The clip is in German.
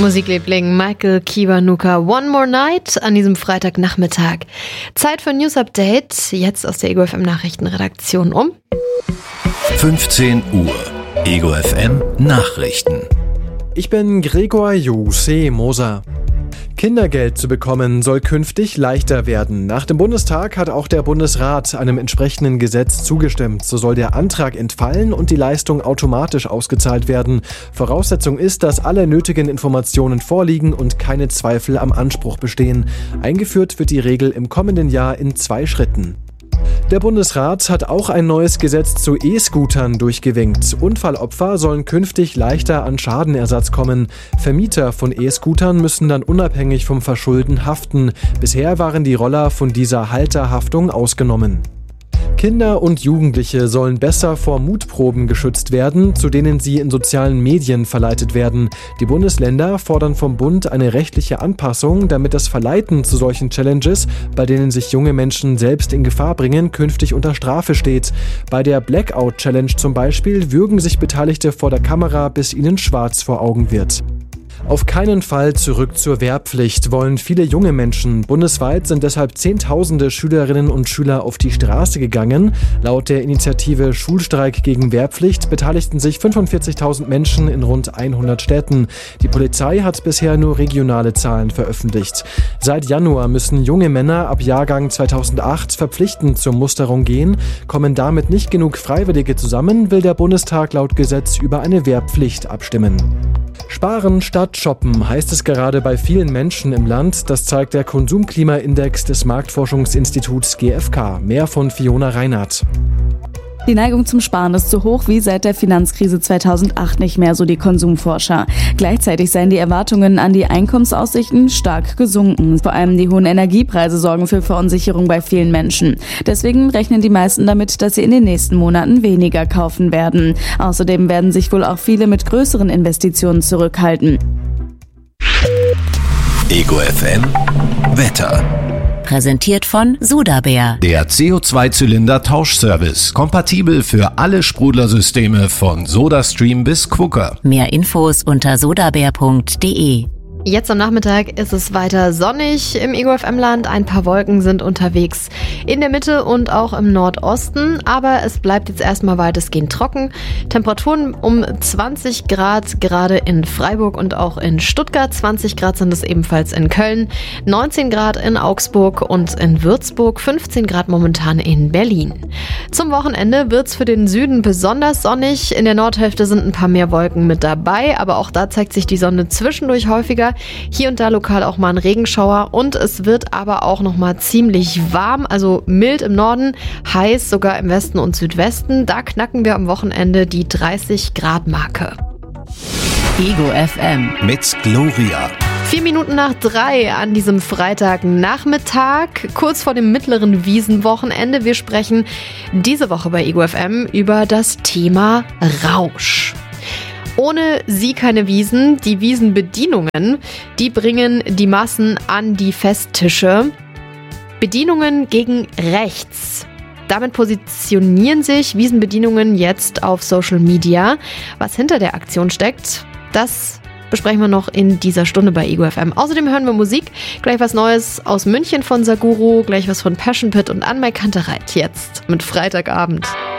Musikliebling Michael Kiwanuka, One More Night an diesem Freitagnachmittag. Zeit für News Update, jetzt aus der Ego FM Nachrichtenredaktion um 15 Uhr. Ego FM Nachrichten. Ich bin Gregor Jose Moser. Kindergeld zu bekommen soll künftig leichter werden. Nach dem Bundestag hat auch der Bundesrat einem entsprechenden Gesetz zugestimmt. So soll der Antrag entfallen und die Leistung automatisch ausgezahlt werden. Voraussetzung ist, dass alle nötigen Informationen vorliegen und keine Zweifel am Anspruch bestehen. Eingeführt wird die Regel im kommenden Jahr in 2 Schritten. Der Bundesrat hat auch ein neues Gesetz zu E-Scootern durchgewinkt. Unfallopfer sollen künftig leichter an Schadenersatz kommen. Vermieter von E-Scootern müssen dann unabhängig vom Verschulden haften. Bisher waren die Roller von dieser Halterhaftung ausgenommen. Kinder und Jugendliche sollen besser vor Mutproben geschützt werden, zu denen sie in sozialen Medien verleitet werden. Die Bundesländer fordern vom Bund eine rechtliche Anpassung, damit das Verleiten zu solchen Challenges, bei denen sich junge Menschen selbst in Gefahr bringen, künftig unter Strafe steht. Bei der Blackout Challenge zum Beispiel würgen sich Beteiligte vor der Kamera, bis ihnen schwarz vor Augen wird. Auf keinen Fall zurück zur Wehrpflicht wollen viele junge Menschen. Bundesweit sind deshalb Zehntausende Schülerinnen und Schüler auf die Straße gegangen. Laut der Initiative Schulstreik gegen Wehrpflicht beteiligten sich 45.000 Menschen in rund 100 Städten. Die Polizei hat bisher nur regionale Zahlen veröffentlicht. Seit Januar müssen junge Männer ab Jahrgang 2008 verpflichtend zur Musterung gehen. Kommen damit nicht genug Freiwillige zusammen, will der Bundestag laut Gesetz über eine Wehrpflicht abstimmen. Sparen statt shoppen heißt es gerade bei vielen Menschen im Land. Das zeigt der Konsumklimaindex des Marktforschungsinstituts GfK. Mehr von Fiona Reinhardt. Die Neigung zum Sparen ist so hoch wie seit der Finanzkrise 2008 nicht mehr, so die Konsumforscher. Gleichzeitig seien die Erwartungen an die Einkommensaussichten stark gesunken. Vor allem die hohen Energiepreise sorgen für Verunsicherung bei vielen Menschen. Deswegen rechnen die meisten damit, dass sie in den nächsten Monaten weniger kaufen werden. Außerdem werden sich wohl auch viele mit größeren Investitionen zurückhalten. Ego FM Wetter. Präsentiert von Sudabär. Der CO2-Zylinder-Tauschservice. Kompatibel für alle Sprudlersysteme von SodaStream bis Quooker. Mehr Infos unter sodabär.de. Jetzt am Nachmittag ist es weiter sonnig im Ego FM Land. Ein paar Wolken sind unterwegs in der Mitte und auch im Nordosten. Aber es bleibt jetzt erstmal weitestgehend trocken. Temperaturen um 20 Grad gerade in Freiburg und auch in Stuttgart. 20 Grad sind es ebenfalls in Köln. 19 Grad in Augsburg und in Würzburg. 15 Grad momentan in Berlin. Zum Wochenende wird's für den Süden besonders sonnig. In der Nordhälfte sind ein paar mehr Wolken mit dabei. Aber auch da zeigt sich die Sonne zwischendurch häufiger. Hier und da lokal auch mal ein Regenschauer und es wird aber auch noch mal ziemlich warm, also mild im Norden, heiß sogar im Westen und Südwesten. Da knacken wir am Wochenende die 30 Grad Marke. Ego FM Mit Gloria. 4 Minuten nach 3 an diesem Freitagnachmittag, kurz vor dem mittleren Wiesenwochenende. Wir sprechen diese Woche bei Ego FM über das Thema Rausch. Ohne sie keine Wiesen. Die Wiesenbedienungen, die bringen die Massen an die Festtische. Bedienungen gegen rechts. Damit positionieren sich Wiesenbedienungen jetzt auf Social Media. Was hinter der Aktion steckt, das besprechen wir noch in dieser Stunde bei Ego FM. Außerdem hören wir Musik. Gleich was Neues aus München von Saguro, gleich was von Passion Pit und Anmai Kantereit. Jetzt mit Freitagabend.